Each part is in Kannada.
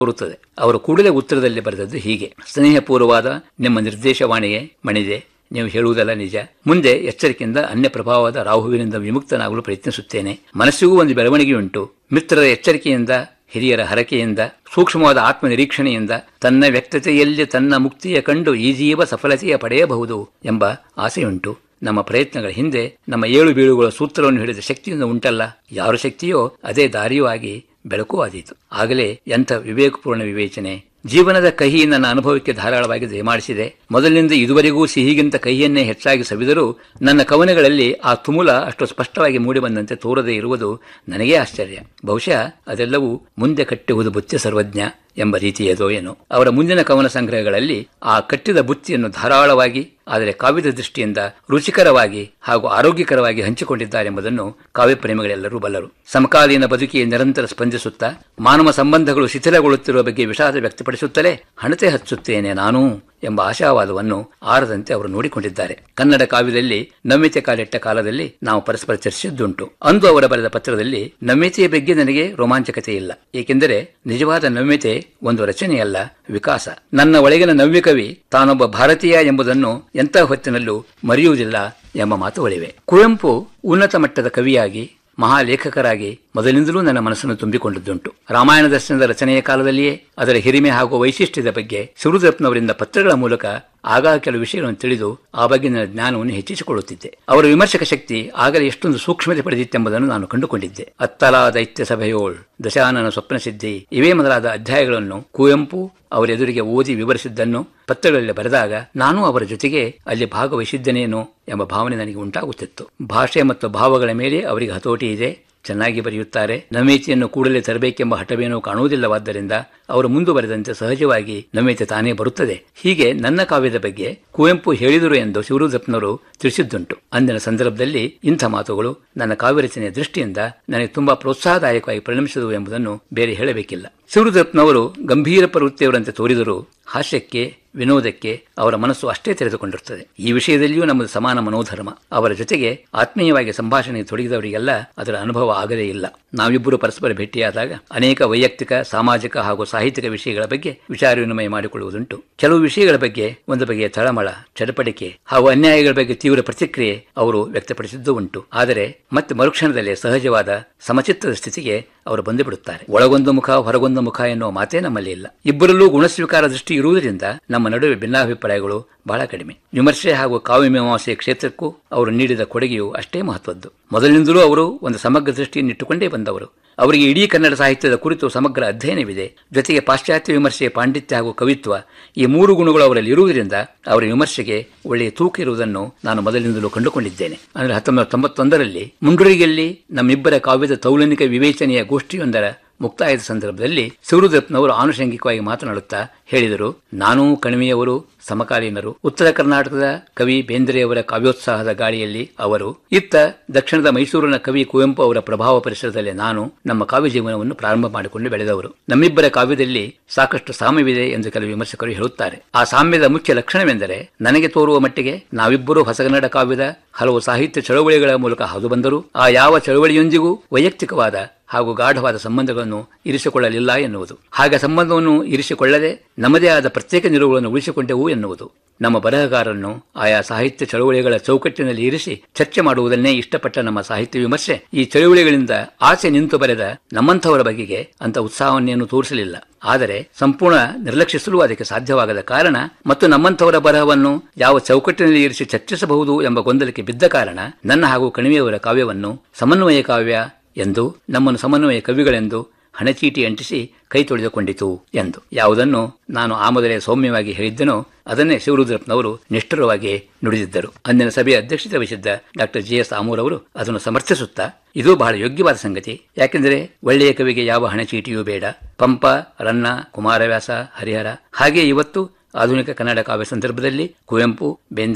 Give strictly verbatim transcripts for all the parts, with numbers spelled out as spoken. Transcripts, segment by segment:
ತೋರುತ್ತದೆ. ಅವರು ಕೂಡಲೇ ಉತ್ತರದಲ್ಲಿ ಬರೆದದ್ದು ಹೀಗೆ: ಸ್ನೇಹಪೂರ್ವವಾದ ನಿಮ್ಮ ನಿರ್ದೇಶವಾಣಿಗೆ ಮಣಿದೆ. ನೀವು ಹೇಳುವುದಲ್ಲ ನಿಜ. ಮುಂದೆ ಎಚ್ಚರಿಕೆಯಿಂದ ಅನ್ಯ ಪ್ರಭಾವದ ರಾಹುವಿನಿಂದ ವಿಮುಕ್ತನಾಗಲು ಪ್ರಯತ್ನಿಸುತ್ತೇನೆ. ಮನಸ್ಸಿಗೂ ಒಂದು ಬೆಳವಣಿಗೆಯುಂಟು. ಮಿತ್ರರ ಎಚ್ಚರಿಕೆಯಿಂದ, ಹಿರಿಯರ ಹರಕೆಯಿಂದ, ಸೂಕ್ಷ್ಮವಾದ ಆತ್ಮ ನಿರೀಕ್ಷಣೆಯಿಂದ ತನ್ನ ವ್ಯಕ್ತತೆಯಲ್ಲಿ ತನ್ನ ಮುಕ್ತಿಯ ಕಂಡು ಈ ಜೀವ ಸಫಲತೆಯ ಪಡೆಯಬಹುದು ಎಂಬ ಆಸೆಯುಂಟು. ನಮ್ಮ ಪ್ರಯತ್ನಗಳ ಹಿಂದೆ ನಮ್ಮ ಏಳು ಬೀಳುಗಳ ಸೂತ್ರವನ್ನು ಹಿಡಿದ ಶಕ್ತಿಯಿಂದ ಉಂಟಲ್ಲ, ಯಾರ ಶಕ್ತಿಯೋ ಅದೇ ದಾರಿಯೂ ಆಗಿ ಬೆಳಕು ಆದೀತು. ಆಗಲೇ ಎಂಥ ವಿವೇಕಪೂರ್ಣ ವಿವೇಚನೆ! ಜೀವನದ ಕಹಿ ನನ್ನ ಅನುಭವಕ್ಕೆ ಧಾರಾಳವಾಗಿ ದಯಮಾಡಿಸಿದೆ. ಮೊದಲಿನಿಂದ ಇದುವರೆಗೂ ಸಿಹಿಗಿಂತ ಕಹಿಯನ್ನೇ ಹೆಚ್ಚಾಗಿ ಸವಿದರೂ ನನ್ನ ಕವನಗಳಲ್ಲಿ ಆ ತುಮುಲ ಅಷ್ಟು ಸ್ಪಷ್ಟವಾಗಿ ಮೂಡಿಬಂದಂತೆ ತೋರದೇ ಇರುವುದು ನನಗೇ ಆಶ್ಚರ್ಯ. ಬಹುಶಃ ಅದೆಲ್ಲವೂ ಮುಂದೆ ಕಟ್ಟುವುದು ಬುತ್ತಿ ಸರ್ವಜ್ಞ ಎಂಬ ರೀತಿಯದೋ ಏನೋ. ಅವರ ಮುಂದಿನ ಕವನ ಸಂಗ್ರಹಗಳಲ್ಲಿ ಆ ಕಟ್ಟಿದ ಬುತ್ತಿಯನ್ನು ಧಾರಾಳವಾಗಿ, ಆದರೆ ಕಾವ್ಯದ ದೃಷ್ಟಿಯಿಂದ ರುಚಿಕರವಾಗಿ ಹಾಗೂ ಆರೋಗ್ಯಕರವಾಗಿ ಹಂಚಿಕೊಂಡಿದ್ದಾರೆಂಬುದನ್ನು ಕಾವ್ಯಪ್ರೇಮಿಗಳೆಲ್ಲರೂ ಬಲ್ಲರು. ಸಮಕಾಲೀನ ಬದುಕಿಗೆ ನಿರಂತರ ಸ್ಪಂದಿಸುತ್ತಾ ಮಾನವ ಸಂಬಂಧಗಳು ಶಿಥಿಲಗೊಳ್ಳುತ್ತಿರುವ ಬಗ್ಗೆ ವಿಷಾದ ವ್ಯಕ್ತಪಡಿಸುತ್ತಲೇ ಹಣತೆ ಹಚ್ಚುತ್ತೇನೆ ನಾನೂ ಎಂಬ ಆಶಾವಾದವನ್ನು ಆರದಂತೆ ಅವರು ನೋಡಿಕೊಂಡಿದ್ದಾರೆ. ಕನ್ನಡ ಕಾವ್ಯದಲ್ಲಿ ನಮ್ಯತೆ ಕಾಲಿಟ್ಟ ಕಾಲದಲ್ಲಿ ನಾವು ಪರಸ್ಪರ ಚರ್ಚಿಸಿದ್ದುಂಟು. ಅಂದು ಅವರ ಬರೆದ ಪತ್ರದಲ್ಲಿ ನಮ್ಯತೆಯ ಬಗ್ಗೆ ನನಗೆ ರೋಮಾಂಚಕತೆ ಇಲ್ಲ, ಏಕೆಂದರೆ ನಿಜವಾದ ನಮ್ಯತೆ ಒಂದು ರಚನೆಯಲ್ಲ, ವಿಕಾಸ. ನನ್ನ ಒಳಗಿನ ನವ್ಯ ಕವಿ ತಾನೊಬ್ಬ ಭಾರತೀಯ ಎಂಬುದನ್ನು ಎಂಥ ಹೊತ್ತಿನಲ್ಲೂ ಮರೆಯುವುದಿಲ್ಲ ಎಂಬ ಮಾತುಗಳಿವೆ. ಕುವೆಂಪು ಉನ್ನತ ಮಟ್ಟದ ಕವಿಯಾಗಿ, ಮಹಾಲೇಖಕರಾಗಿ ಮೊದಲಿಂದಲೂ ನನ್ನ ಮನಸ್ಸನ್ನು ತುಂಬಿಕೊಂಡಿದ್ದುಂಟು. ರಾಮಾಯಣ ದರ್ಶನದ ರಚನೆಯ ಕಾಲದಲ್ಲಿಯೇ ಅದರ ಹಿರಿಮೆ ಹಾಗೂ ವೈಶಿಷ್ಟ್ಯದ ಬಗ್ಗೆ ಶಿವರುದ್ರಪ್ಪನವರಿಂದ ಪತ್ರಗಳ ಮೂಲಕ ಆಗಾಗ ಕೆಲವು ವಿಷಯಗಳನ್ನು ತಿಳಿದು ಆ ಬಗ್ಗೆ ನನ್ನ ಜ್ಞಾನವನ್ನು ಹೆಚ್ಚಿಸಿಕೊಳ್ಳುತ್ತಿದ್ದೆ. ಅವರ ವಿಮರ್ಶಕ ಶಕ್ತಿ ಆಗಲೇ ಎಷ್ಟೊಂದು ಸೂಕ್ಷ್ಮತೆ ಪಡೆದಿತ್ತೆಂಬುದನ್ನು ನಾನು ಕಂಡುಕೊಂಡಿದ್ದೆ. ಅತ್ತಲಾ ದೈತ್ಯ ಸಭೆಯೋಳ್, ದಶಾನನ ಸ್ವಪ್ನ ಸಿದ್ಧಿ ಇವೇ ಮೊದಲಾದ ಅಧ್ಯಾಯಗಳನ್ನು ಕುವೆಂಪು ಅವರೆದುರಿಗೆ ಓದಿ ವಿವರಿಸಿದ್ದನ್ನು ಪತ್ರಗಳಲ್ಲಿ ಬರೆದಾಗ ನಾನು ಅವರ ಜೊತೆಗೆ ಅಲ್ಲಿ ಭಾಗವಹಿಸಿದ್ದೇನೇನೋ ಎಂಬ ಭಾವನೆ ನನಗೆ ಉಂಟಾಗುತ್ತಿತ್ತು. ಭಾಷೆ ಮತ್ತು ಭಾವಗಳ ಮೇಲೆ ಅವರಿಗೆ ಹತೋಟಿ ಇದೆ, ಚೆನ್ನಾಗಿ ಬರೆಯುತ್ತಾರೆ. ನಮ್ಯತೆಯನ್ನು ಕೂಡಲೇ ತರಬೇಕೆಂಬ ಹಠವೇನೂ ಕಾಣುವುದಿಲ್ಲವಾದ್ದರಿಂದ ಅವರು ಮುಂದುವರೆದಂತೆ ಸಹಜವಾಗಿ ನಮ್ಯತೆ ತಾನೇ ಬರುತ್ತದೆ. ಹೀಗೆ ನನ್ನ ಕಾವ್ಯದ ಬಗ್ಗೆ ಕುವೆಂಪು ಹೇಳಿದರು ಎಂದು ಶಿವರುದ್ರಪ್ಪನವರು ತಿಳಿಸಿದ್ದುಂಟು. ಅಂದಿನ ಸಂದರ್ಭದಲ್ಲಿ ಇಂಥ ಮಾತುಗಳು ನನ್ನ ಕಾವ್ಯ ರಚನೆಯ ದೃಷ್ಟಿಯಿಂದ ನನಗೆ ತುಂಬಾ ಪ್ರೋತ್ಸಾಹದಾಯಕವಾಗಿ ಪರಿಣಮಿಸಿದವು ಎಂಬುದನ್ನು ಬೇರೆ ಹೇಳಬೇಕಿಲ್ಲ. ಶಿವರುದ್ರಪ್ಪನವರು ಗಂಭೀರ ಪ್ರವೃತ್ತಿಯವರಂತೆ ತೋರಿದರೂ ಹಾಸ್ಯಕ್ಕೆ, ವಿನೋದಕ್ಕೆ ಅವರ ಮನಸ್ಸು ಅಷ್ಟೇ ತೆರೆದುಕೊಂಡಿರುತ್ತದೆ. ಈ ವಿಷಯದಲ್ಲಿಯೂ ನಮ್ಮದು ಸಮಾನ ಮನೋಧರ್ಮ. ಅವರ ಜೊತೆಗೆ ಆತ್ಮೀಯವಾಗಿ ಸಂಭಾಷಣೆಗೆ ತೊಡಗಿದವರಿಗೆಲ್ಲ ಅದರ ಅನುಭವ ಆಗದೇ ಇಲ್ಲ. ನಾವಿಬ್ಬರು ಪರಸ್ಪರ ಭೇಟಿಯಾದಾಗ ಅನೇಕ ವೈಯಕ್ತಿಕ, ಸಾಮಾಜಿಕ ಹಾಗೂ ಸಾಹಿತ್ಯಿಕ ವಿಷಯಗಳ ಬಗ್ಗೆ ವಿಚಾರ ವಿನಿಮಯ ಮಾಡಿಕೊಳ್ಳುವುದುಂಟು. ಕೆಲವು ವಿಷಯಗಳ ಬಗ್ಗೆ ಒಂದು ಬಗೆಯ ತಳಮಳ, ಚಡಪಡಿಕೆ ಹಾಗೂ ಅನ್ಯಾಯಗಳ ಬಗ್ಗೆ ತೀವ್ರ ಪ್ರತಿಕ್ರಿಯೆ ಅವರು ವ್ಯಕ್ತಪಡಿಸಿದ್ದು ಉಂಟು. ಆದರೆ ಮತ್ತೆ ಮರುಕ್ಷಣದಲ್ಲೇ ಸಹಜವಾದ ಸಮಚಿತ್ತದ ಸ್ಥಿತಿಗೆ ಅವರು ಬಂದು ಬಿಡುತ್ತಾರೆ. ಒಳಗೊಂದು ಮುಖ, ಹೊರಗೊಂದು ಮುಖ ಎನ್ನುವ ಮಾತೇ ನಮ್ಮಲ್ಲಿ ಇಲ್ಲ. ಇಬ್ಬರಲ್ಲೂ ಗುಣಸ್ವೀಕಾರ ದೃಷ್ಟಿ ಇರುವುದರಿಂದ ನಮ್ಮ ನಡುವೆ ಭಿನ್ನಾಭಿಪ್ರಾಯಗಳು ಬಹಳ ಕಡಿಮೆ. ವಿಮರ್ಶೆ ಹಾಗೂ ಕಾವ್ಯಮೀಮಾಂಸೆಯ ಕ್ಷೇತ್ರಕ್ಕೂ ಅವರು ನೀಡಿದ ಕೊಡುಗೆಯು ಅಷ್ಟೇ ಮಹತ್ವದ್ದು. ಮೊದಲಿನಿಂದಲೂ ಅವರು ಒಂದು ಸಮಗ್ರ ದೃಷ್ಟಿಯನ್ನಿಟ್ಟುಕೊಂಡೇ ಬಂದವರು. ಅವರಿಗೆ ಇಡೀ ಕನ್ನಡ ಸಾಹಿತ್ಯದ ಕುರಿತು ಸಮಗ್ರ ಅಧ್ಯಯನವಿದೆ. ಜೊತೆಗೆ ಪಾಶ್ಚಾತ್ಯ ವಿಮರ್ಶೆಯ ಪಾಂಡಿತ್ಯ ಹಾಗೂ ಕವಿತ್ವ, ಈ ಮೂರು ಗುಣಗಳು ಅವರಲ್ಲಿ ಇರುವುದರಿಂದ ಅವರ ವಿಮರ್ಶೆಗೆ ಒಳ್ಳೆಯ ತೂಕ ಇರುವುದನ್ನು ನಾನು ಮೊದಲಿನಿಂದಲೂ ಕಂಡುಕೊಂಡಿದ್ದೇನೆ. ಅಂದರೆ ಹತ್ತೊಂಬತ್ತು ತೊಂಬತ್ತೊಂದರಲ್ಲಿ ಮುಂಡ್ರಿಗೆಯಲ್ಲಿ ನಮ್ಮಿಬ್ಬರ ಕಾವ್ಯದ ತೌಲನಿಕ ವಿವೇಚನೆಯ ಗೋಷ್ಠಿಯೊಂದರ ಮುಕ್ತಾಯದ ಸಂದರ್ಭದಲ್ಲಿ ಶಿವರುದ್ರಪ್ಪನವರು ಆನುಷಂಗಿಕವಾಗಿ ಮಾತನಾಡುತ್ತಾ ಹೇಳಿದರು, ನಾನೂ ಕಣಿವೆಯವರು ಸಮಕಾಲೀನರು. ಉತ್ತರ ಕರ್ನಾಟಕದ ಕವಿ ಬೇಂದ್ರೆಯವರ ಕಾವ್ಯೋತ್ಸಾಹದ ಗಾಳಿಯಲ್ಲಿ ಅವರು, ಇತ್ತ ದಕ್ಷಿಣದ ಮೈಸೂರಿನ ಕವಿ ಕುವೆಂಪು ಅವರ ಪ್ರಭಾವ ಪರಿಸರದಲ್ಲಿ ನಾನು ನಮ್ಮ ಕಾವ್ಯ ಜೀವನವನ್ನು ಪ್ರಾರಂಭ ಮಾಡಿಕೊಂಡು ಬೆಳೆದವರು. ನಮ್ಮಿಬ್ಬರ ಕಾವ್ಯದಲ್ಲಿ ಸಾಕಷ್ಟು ಸಾಮ್ಯವಿದೆ ಎಂದು ಕೆಲವು ವಿಮರ್ಶಕರು ಹೇಳುತ್ತಾರೆ. ಆ ಸಾಮ್ಯದ ಮುಖ್ಯ ಲಕ್ಷಣವೆಂದರೆ, ನನಗೆ ತೋರುವ ಮಟ್ಟಿಗೆ ನಾವಿಬ್ಬರೂ ಹೊಸಗನ್ನಡ ಕಾವ್ಯದ ಹಲವು ಸಾಹಿತ್ಯ ಚಳವಳಿಗಳ ಮೂಲಕ ಹಾದು ಬಂದರು. ಆ ಯಾವ ಚಳವಳಿಯೊಂದಿಗೂ ವೈಯಕ್ತಿಕವಾದ ಹಾಗೂ ಗಾಢವಾದ ಸಂಬಂಧಗಳನ್ನು ಇರಿಸಿಕೊಳ್ಳಲಿಲ್ಲ ಎನ್ನುವುದು. ಹಾಗೆ ಸಂಬಂಧವನ್ನು ಇರಿಸಿಕೊಳ್ಳದೆ ನಮ್ಮದೇ ಆದ ಪ್ರತ್ಯೇಕ ನಿಲುವುಗಳನ್ನು ಉಳಿಸಿಕೊಂಡೆವು ಎನ್ನುವುದು. ನಮ್ಮ ಬರಹಗಾರರನ್ನು ಆಯಾ ಸಾಹಿತ್ಯ ಚಳವಳಿಗಳ ಚೌಕಟ್ಟಿನಲ್ಲಿ ಇರಿಸಿ ಚರ್ಚೆ ಮಾಡುವುದನ್ನೇ ಇಷ್ಟಪಟ್ಟ ನಮ್ಮ ಸಾಹಿತ್ಯ ವಿಮರ್ಶೆ ಈ ಚಳವಳಿಗಳಿಂದ ಆಚೆ ನಿಂತು ಬರೆದ ನಮ್ಮಂಥವರ ಬಗೆಗೆ ಅಂತ ಉತ್ಸಾಹವನ್ನೇನು ತೋರಿಸಲಿಲ್ಲ. ಆದರೆ ಸಂಪೂರ್ಣ ನಿರ್ಲಕ್ಷಿಸಲು ಅದಕ್ಕೆ ಸಾಧ್ಯವಾಗದ ಕಾರಣ ಮತ್ತು ನಮ್ಮಂಥವರ ಬರಹವನ್ನು ಯಾವ ಚೌಕಟ್ಟಿನಲ್ಲಿ ಇರಿಸಿ ಚರ್ಚಿಸಬಹುದು ಎಂಬ ಗೊಂದಲಕ್ಕೆ ಬಿದ್ದ ಕಾರಣ ನನ್ನ ಹಾಗೂ ಕಣಿವೆಯವರ ಕಾವ್ಯವನ್ನು ಸಮನ್ವಯ ಕಾವ್ಯ ಎಂದು, ನಮ್ಮನ್ನು ಸಮನ್ವಯ ಕವಿಗಳೆಂದು ಹಣಚೀಟಿ ಅಂಟಿಸಿ ಕೈ ತೊಳೆದುಕೊಂಡಿತು ಎಂದು. ಯಾವುದನ್ನು ನಾನು ಆ ಮೊದಲೇ ಸೌಮ್ಯವಾಗಿ ಹೇಳಿದ್ದನೋ ಅದನ್ನೇ ಶಿವರುದ್ರಪ್ಪನವರು ನಿಷ್ಠುರವಾಗಿ ನುಡಿದಿದ್ದರು. ಅಂದಿನ ಸಭೆಯ ಅಧ್ಯಕ್ಷತೆ ವಹಿಸಿದ್ದ ಡಾಕ್ಟರ್ ಜಿ ಎಸ್ ಆಮೂರ್ ಅವರು ಅದನ್ನು ಸಮರ್ಥಿಸುತ್ತಾ, ಇದು ಬಹಳ ಯೋಗ್ಯವಾದ ಸಂಗತಿ. ಯಾಕೆಂದರೆ ಒಳ್ಳೆಯ ಕವಿಗೆ ಯಾವ ಹಣಚೀಟಿಯೂ ಬೇಡ. ಪಂಪ, ರನ್ನ, ಕುಮಾರವ್ಯಾಸ, ಹರಿಹರ, ಹಾಗೆ ಇವತ್ತು ಆಧುನಿಕ ಕನ್ನಡ ಕಾವ್ಯ ಸಂದರ್ಭದಲ್ಲಿ ಕುವೆಂಪು, ಬೇಂದ್ರೆ,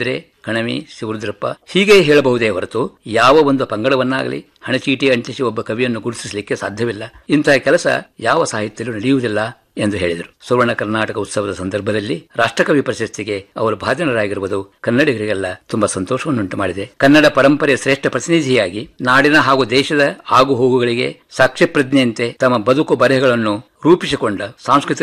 ಕಣವಿ ಶಿವರುದ್ರಪ್ಪ ಹೀಗೆ ಹೇಳಬಹುದೇ ಹೊರತು ಯಾವ ಒಂದು ಪಂಗಡವನ್ನಾಗಲಿ ಹಣಚೀಟಿ ಅಂಟಿಸಿ ಒಬ್ಬ ಕವಿಯನ್ನು ಗುರುತಿಸಲಿಕ್ಕೆ ಸಾಧ್ಯವಿಲ್ಲ. ಇಂತಹ ಕೆಲಸ ಯಾವ ಸಾಹಿತ್ಯದಲ್ಲೂ ನಡೆಯುವುದಿಲ್ಲ ಎಂದು ಹೇಳಿದರು. ಸುವರ್ಣ ಕರ್ನಾಟಕ ಉತ್ಸವದ ಸಂದರ್ಭದಲ್ಲಿ ರಾಷ್ಟ್ರಕವಿ ಪ್ರಶಸ್ತಿಗೆ ಅವರು ಭಾಜನರಾಗಿರುವುದು ಕನ್ನಡಿಗರಿಗೆಲ್ಲ ತುಂಬಾ ಸಂತೋಷವನ್ನುಂಟು ಮಾಡಿದೆ. ಕನ್ನಡ ಪರಂಪರೆಯ ಶ್ರೇಷ್ಠ ಪ್ರತಿನಿಧಿಯಾಗಿ ನಾಡಿನ ಹಾಗೂ ದೇಶದ ಆಗು ಹೋಗುಗಳಿಗೆ ಸಾಕ್ಷ್ಯ ಪ್ರಜ್ಞೆಯಂತೆ ತಮ್ಮ ಬದುಕು ಬರೆಹಗಳನ್ನು ರೂಪಿಸಿಕೊಂಡ ಸಾಂಸ್ಕೃತಿಕ